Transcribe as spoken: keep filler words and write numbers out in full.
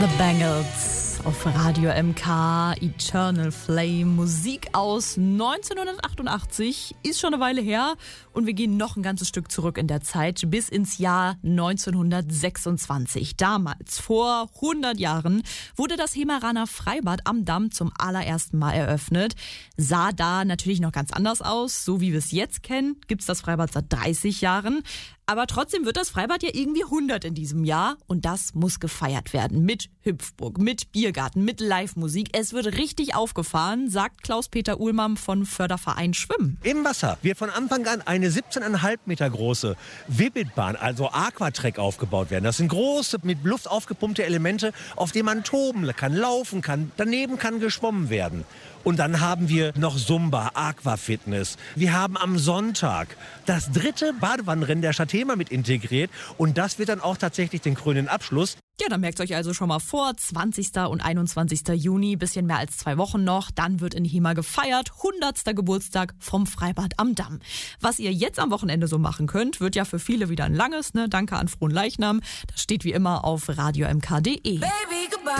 The Bangles auf Radio M K, Eternal Flame, Musik aus neunzehnhundertachtundachtzig, ist schon eine Weile her und wir gehen noch ein ganzes Stück zurück in der Zeit, bis ins Jahr neunzehnhundertsechsundzwanzig. Damals, vor hundert Jahren, wurde das Hemeraner Freibad am Damm zum allerersten Mal eröffnet. Sah da natürlich noch ganz anders aus, so wie wir es jetzt kennen, gibt's das Freibad seit dreißig Jahren. Aber trotzdem wird das Freibad ja irgendwie hundert in diesem Jahr und das muss gefeiert werden. Mit Hüpfburg, mit Biergarten, mit Live-Musik. Es wird richtig aufgefahren, sagt Klaus-Peter Uhlmann von Förderverein Schwimmen. Im Wasser wird von Anfang an eine siebzehn Komma fünf Meter große Wibbitbahn, also Aquatrack, aufgebaut werden. Das sind große, mit Luft aufgepumpte Elemente, auf denen man toben kann, laufen kann. Daneben kann geschwommen werden. Und dann haben wir noch Zumba, Aquafitness. Wir haben am Sonntag das dritte Badewannenrennen der Stadt Hemer mit integriert. Und das wird dann auch tatsächlich den krönenden Abschluss. Ja, dann merkt euch also schon mal vor, zwanzigsten und einundzwanzigsten Juni, bisschen mehr als zwei Wochen noch. Dann wird in Hemer gefeiert, hundertster Geburtstag vom Freibad am Damm. Was ihr jetzt am Wochenende so machen könnt, wird ja für viele wieder ein langes, ne? Danke an Frohnleichnam. Das steht wie immer auf radio m k punkt d e. Baby.